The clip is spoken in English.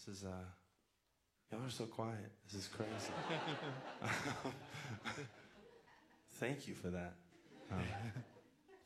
This is, y'all are so quiet. This is crazy. Thank you for that.